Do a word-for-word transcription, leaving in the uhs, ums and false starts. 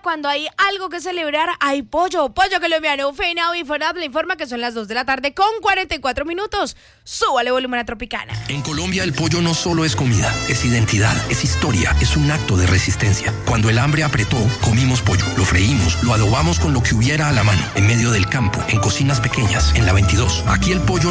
cuando hay algo que celebrar, hay pollo. Pollo colombiano, Fena y Fonab le informa que son las dos de la tarde con cuarenta y cuatro minutos. Súbale volumen a Tropicana. En Colombia el pollo no solo es comida, es identidad, es historia, es un acto de resistencia. Cuando el hambre apretó, comimos pollo, lo freímos, lo adobamos con lo que hubiera a la mano, en medio del campo, en cocinas pequeñas, en la veintidós. Aquí el pollo